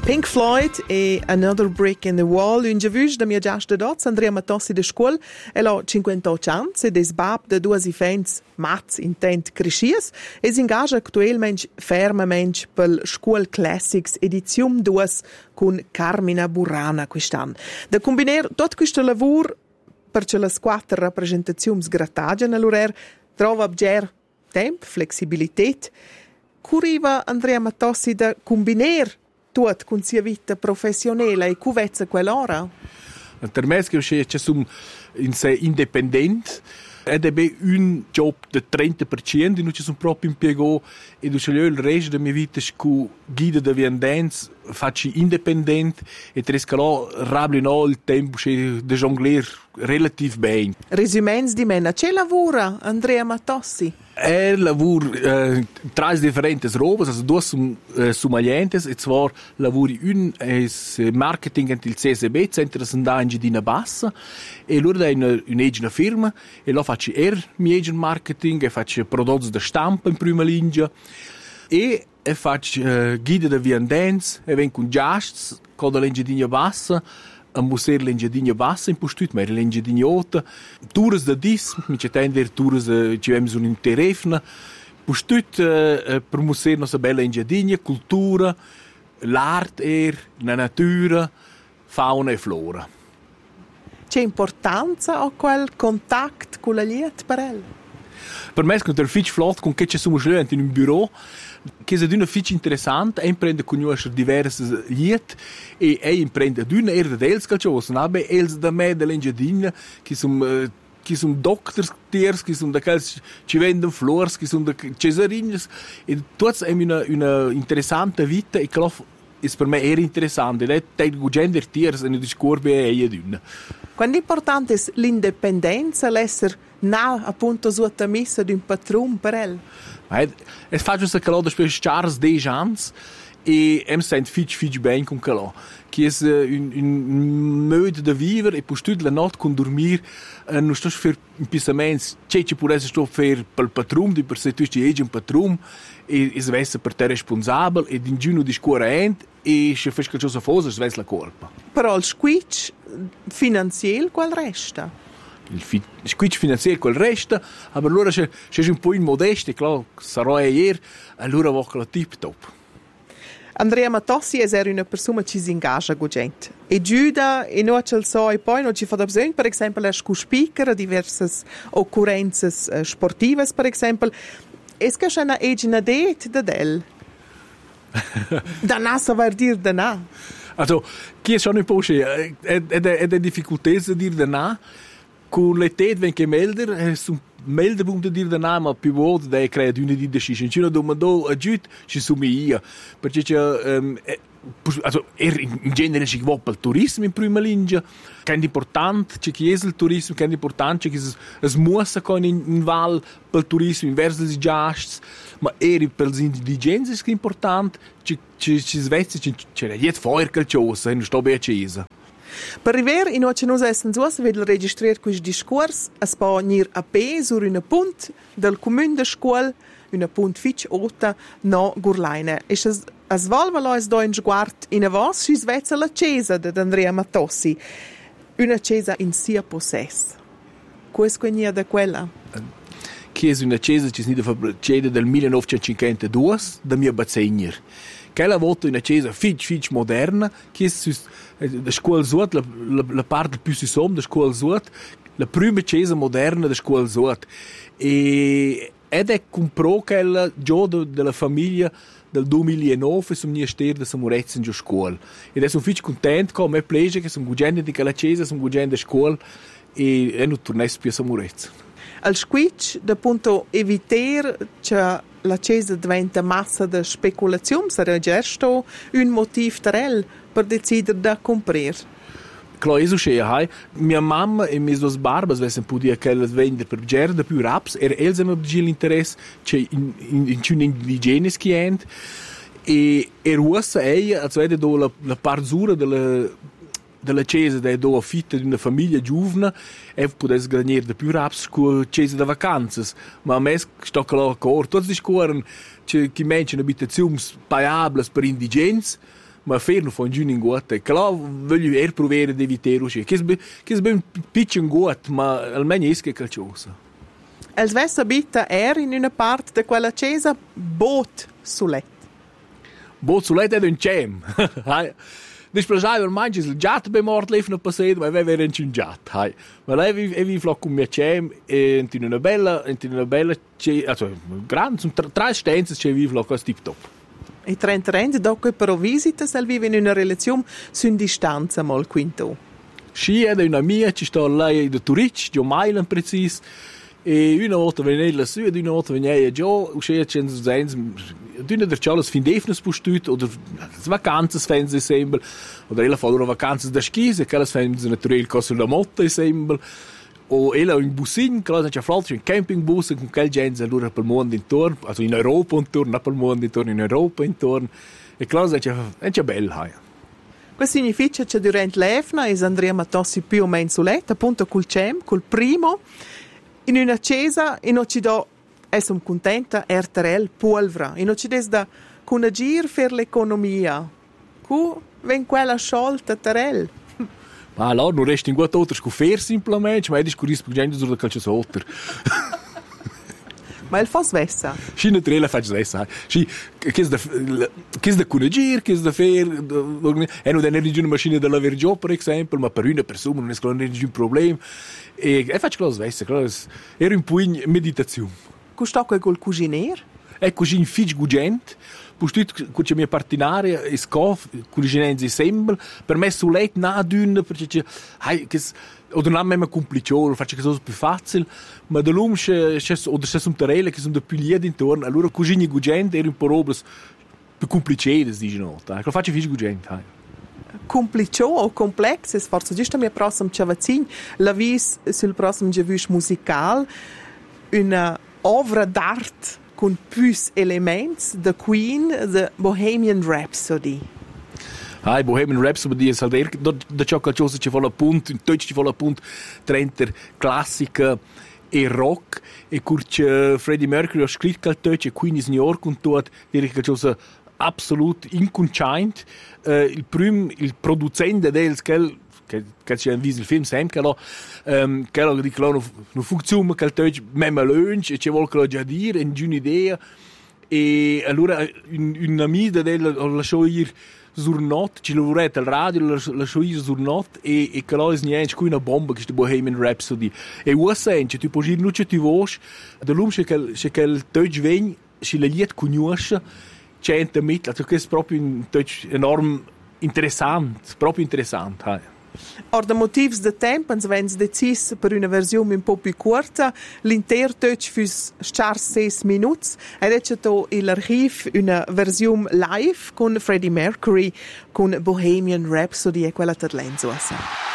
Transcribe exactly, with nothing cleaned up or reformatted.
Pink Floyd e Another Brick in the Wall, un giavusch da mia giasta dots, Andrea Matossi de scuol, e l'ha cinquantotto ans, ed es bab de duas ifens mats intent crescias, es ingaja actualmente fermamente pel Scuol Classics edizium duas con Carmina Burrana quest'anno. Da combiner tot questo lavoro per le quattro rappresentazioni sgrattagen all'orer trova abger temp, flexibilitet. Curiva Andrea Matossi da combiner tot con sia vita professionale e cuvezza quell'ora? Per me è che c'è un sé indipendente ed è un job del trenta per cento, non ci sono proprio impiegato e il resto della mia vita con guida di viandenza faccio indipendente e tresco rabbino il tempo di jonglare relativ bene. Resumens di mena, c'è lavora Andrea Matossi? Er lavur äh, tre differenti robes, also due sono äh, sommelientes, e zwar lavuri un es marketing ent il C S B, Centro Sanda Engiadina Bassa, e loro da una un'egina firma, e lo faccio er mi egen marketing, e faccio prodotti da stampa in prima linea, e e faccio äh, guida da viandenz, e ven con giasts, con da l'Engiadina Bassa, a museo l'Engiadina Bassa in postut, ma era l'Engiadina Ota, tours da dis, mi c'è tender tours, ci abbiamo un interefna, postut uh, per museo nostra bella Engiadina, cultura, l'arte er, la natura, fauna e flora. C'è importanza o quel contatto con la liet per el? Per me è un fitch flot con che ci siamo scioglienti in un bureau, che è una fitch interessante, e imprende conoscere diverse liet, e e imprende d'una era dels calcios, nabe els da me dell'Engiadina, che sono che sono doctors tiers, che sono da quels ci vendono flores, che sono da cesarinas, e tutti hanno una una interessante vita, e che è per me era interessante, ed è tecnico gender tiers e non discorbe e d'una. Quando importante è l'indipendenza, l'essere na appunto sotto la messa di un patron per el? Es faccio se calò dopo Charles dieci anni e em sent fitch fitch ben con calò, che è un un modo di vivere e poi tutta la notte con dormire non sto per impisaments, c'è ci pure sto per pel patron di per se tu ci egi un patron e es vesse per te responsabile e in giuno di scuola ent e se fes qualcosa fosse es vesse la colpa. Però il squitch finanziel qual resta? Il fi- squitch finanziario quel resta, ma allora c'è, c'è un po' in modeste, claro, sarà ieri, allora va la tip top. Andrea Matossi è una persona che si ingaggia con gente. E giuda, e non ce lo so, e poi non ci fa da bisogno, per esempio, è speaker a diverse occorrenze sportive, per esempio. È che c'è una egina det da del? Da na saper dire da na. Also, chi è schon un po' c'è, è è difficoltà di dire da na, con le tete ven che melder, è un melderbum da dire da na, ma più volte da crea di una di decision. Ci non domando a giut, ci sono io, perché c'è um, also er in genere ci va per il turismo in prima linea, che è importante, c'è chi è il turismo, che è importante, c'è chi es muossa con in, in val per il turismo, in verso dei giasts, ma er per gli indigenti è importante, ci ci ci svezzi, c'è jetzt feuer calciosa, non sto bene accesa. Per arrivare in oggi noi siamo su a registrare questo discorso, es può venire a pe su una punta del comune de scuola, una punta fitch ota no Gurlaine. E es es valva lois do in sguard in a vos si svezza la chiesa de Andrea Matossi, una chiesa in sia possess. Quais quenia da quella? Che è una chiesa che si chiede del millenovecentocinquantadue da mia bazzegner. Quella volta una chiesa fitch fitch moderna, che è la scuola Sud, la, la, la parte più si som, la scuola Sud, la prima chiesa moderna della scuola Sud. E ed è comprò quella già della famiglia del duemilanove su mia stella da Samurezza in giù scuola. Ed è sono fitch contento, come me piace che sono gugendo di quella chiesa, sono gugendo a scuola e, e non tornessi più a Samurezza. Al squitch, da punto evitare che la chiesa diventa massa di speculazione, sarà gesto un motivo per per decidere da comprare. Claro, eso che hai, mia mamma e mie dos barbas vesen podia che le vendere per ger da più raps, er els hanno l'interesse che in in in un indigenes client e er usa ella, also è do la la parzura della della chiesa da do affitta di una famiglia giovane e potesse guadagnare da più raps con chiesa da vacanze, ma a me sto claro cor, tutti discorren che chi mention abitazioni pagables per indigens, ma fer non fa un giun in guat. E là voglio er provare di evitare uscire. Che è ben piccolo in guat, ma almeno è che calciosa. Els vessa bitta er in una parte de quella chiesa bot sulet. Bot sulet è un cem. Displagiai ormai il giat be mort lef na passedo, ma aveva un giat, hai. Ma lei vi e vi floc con mia cem e in una bella, in una bella che, also grand, sono tre stenze che vi floc as tip top. E trenta rende dopo però visita se vive in una relazione su distanza mal quinto. Sci è una mia, ci sta lei da Turic, di Mailan precis. E una volta venella su, e una volta venella già, uscire c'è un senso, d'una der Charles fin defnes postut, oder vacanzas fens sembel, oder ella fa loro vacanzas da skis, e quellas fens naturell cosa la motta sembel, o ella in bussin, claro, c'è flot, c'è un campingbus, con quel genere allora per il mondo intorno, also in Europa intorno, non per il mondo intorno, in Europa intorno, e claro, c'è, c'è bello, hai. Questo significa che durante l'Efna è Andrea Matossi più o meno suletta, appunto col cem, col primo, in una chiesa, in Occidò, e sono contenta, er terrel polvra. In Occidò da con agir per l'economia. Cu ven quella sciolta terrel. Ma allora non resta in guarda altro scofer simplemente, ma è discorris per gente sulla calcio sotto. Ma il fos vessa. Sì, non trela faccio vessa. Sì, che è da che è da con agir, che è da fer, e non è una macchina da laver giò, per esempio, ma per una persona non è solo un problema. E, e faccio cosa vessa, era un po' in meditazione. Custò che col cucinier? E così in figlio gugent, postut con la mia partinare e scof, cucinenzi sembra, per me sulet na dünne, perché hai che oder non è complicato, faccio che cosa più facile, ma da lum c'è oder c'è un terreno che sono da più lieti intorno, allora cucini gugent era un po' robes più complicate, dicono. Lo faccio figlio gugent, hai. Complicato o complex, forse giusto mia prossima chavazin, la vis sul prossimo giavush musical, una ovra d'arte con più elementi, The Queen, The Bohemian Rhapsody. Ah, Bohemian Rhapsody è salver da ciò che ci fa l'appunto, in tutto ci fa l'appunto tra classica e rock, e curce Freddie Mercury ha scritto che tutto, e quindi in New York und dort direi che cosa absolut inconciant. Uh, il prim, il producente dels, che che che c'è un viso il film sempre che lo um, che lo di che non non funziona che il touch memme lunch e ci vuole che lo già dire in un'idea e allora un, un amico del lasciò ir sur not ci lavorette al radio lasciò ir sur not e e che lo è niente qui una bomba che sta Bohemian Rhapsody e u sente tu puoi ir non ci voce da lumsche che che il touch vegn si le liet conosce cento mit also che è proprio un touch enorm interessant proprio interessant hai. Or da motivs de tempo ens vens decis per una versione un po' più corta, l'inter touch fus char ses minuts, ed è stato l'archiv una versione live con Freddie Mercury con Bohemian Rhapsody e quella ter lenzosa.